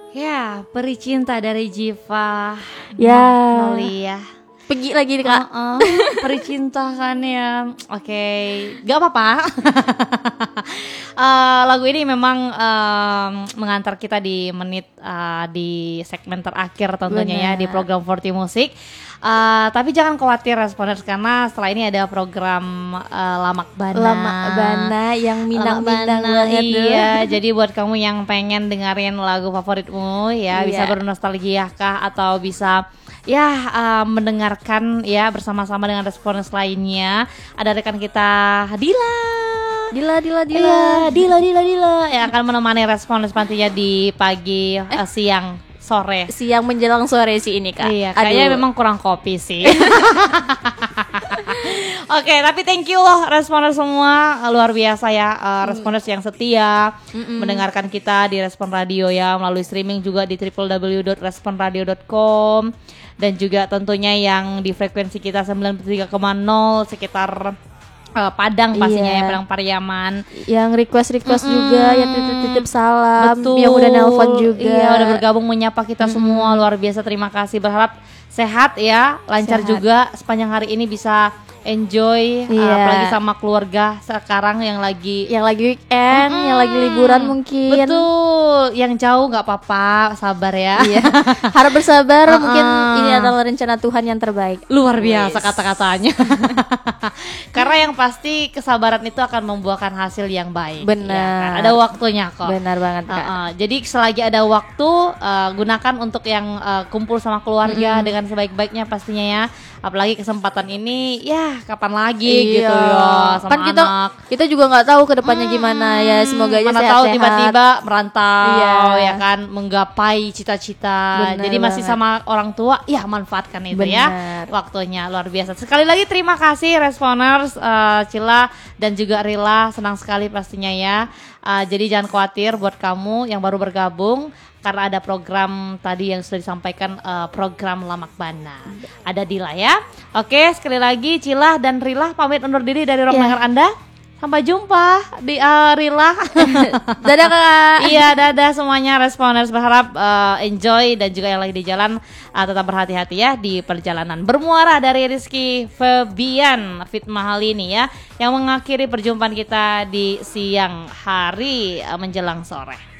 Ya, Peri Cinta dari Jiva. Ya. Noli ya. Pergi lagi nih Kak. Peri Cinta kan ya. Oke, gak apa-apa. Lagu ini memang mengantar kita di menit di segmen terakhir tentunya. Bener. Ya di program 40 Musik. Tapi jangan khawatir Responers, karena setelah ini ada program Lamak Bana yang Minang-Minang banget. Iya, jadi buat kamu yang pengen dengerin lagu favoritmu ya, bisa bernostalgia kah, atau bisa mendengarkan ya bersama-sama dengan Responers lainnya. Ada rekan kita Dila yang akan menemani Responers nantinya di pagi, siang menjelang sore sih ini Kak. Iya, kayaknya memang kurang kopi sih. Oke, tapi thank you loh Responers semua, luar biasa ya, Responers yang setia mendengarkan kita di Respon Radio ya, melalui streaming juga di www.responradio.com, dan juga tentunya yang di frekuensi kita 93,0 sekitar Padang pastinya ya, Padang Pariaman. Yang request juga, yang titip salam. Betul. Yang udah nelpon juga. Iya, udah bergabung menyapa kita semua, luar biasa, terima kasih. Berharap sehat ya, lancar juga sepanjang hari ini, bisa enjoy, apalagi sama keluarga sekarang yang lagi weekend, yang lagi liburan mungkin. Betul, yang jauh nggak apa-apa, sabar ya. Iya. Harap bersabar, mungkin ini adalah rencana Tuhan yang terbaik. Luar biasa kata-katanya. Karena yang pasti kesabaran itu akan membuahkan hasil yang baik. Benar. Ya, kan? Ada waktunya kok. Benar banget Kak. Jadi selagi ada waktu, gunakan untuk yang kumpul sama keluarga dengan sebaik-baiknya pastinya ya. Apalagi kesempatan ini ya kapan lagi gitu ya, sama kan kita juga nggak tahu kedepannya gimana ya, semoga aja sehat-sehat. Mana tahu tiba-tiba merantau ya kan, menggapai cita-cita. Jadi masih sama orang tua ya, manfaatkan itu ya waktunya, luar biasa. Sekali lagi terima kasih Responers, Cila dan juga Rila, senang sekali pastinya ya. Jadi jangan khawatir buat kamu yang baru bergabung, karena ada program tadi yang sudah disampaikan, program Lamak Bana. Ada Dila ya. Oke, sekali lagi Cila dan Rila pamit undur diri dari ruang dengar Anda. Sampai jumpa di Rila. Dadah Kak. Iya, dadah semuanya Responers. Berharap enjoy, dan juga yang lagi di jalan tetap berhati-hati ya di perjalanan. Bermuara dari Rizky Febian Fit Mahalini ya, yang mengakhiri perjumpaan kita di siang hari menjelang sore.